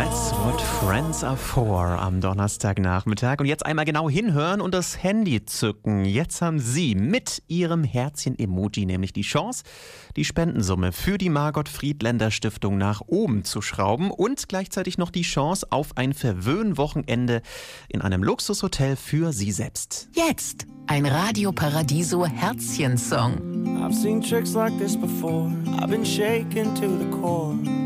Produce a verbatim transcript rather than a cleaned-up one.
That's what friends are for am Donnerstagnachmittag. Und jetzt einmal genau hinhören und das Handy zücken. Jetzt haben Sie mit Ihrem Herzchen-Emoji nämlich die Chance, die Spendensumme für die Margot-Friedländer-Stiftung nach oben zu schrauben und gleichzeitig noch die Chance auf ein Verwöhnwochenende in einem Luxushotel für Sie selbst. Jetzt ein Radio Paradiso Herzchen-Song. I've seen tricks like this before. I've been shaken to the core.